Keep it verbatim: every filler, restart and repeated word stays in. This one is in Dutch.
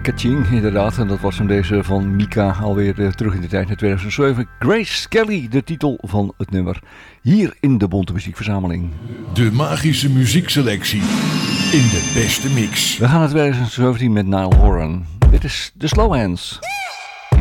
Kaching, inderdaad. En dat was hem deze van Mika alweer uh, terug in de tijd, in tweeduizend zeven. Grace Kelly, de titel van het nummer. Hier in de Bonte Muziekverzameling. De magische muziekselectie in de beste mix. We gaan naar tweeduizend zeventien met Niall Horan. Dit is The Slow Hands.